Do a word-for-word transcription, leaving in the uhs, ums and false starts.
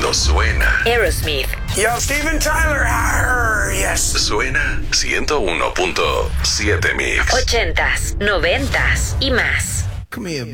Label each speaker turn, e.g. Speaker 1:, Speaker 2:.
Speaker 1: cuando suena
Speaker 2: Aerosmith.
Speaker 3: Yo, Steven Tyler. Arr, yes.
Speaker 1: Suena ciento uno punto siete Mix.
Speaker 2: Ochentas, noventas y más.
Speaker 3: Come here,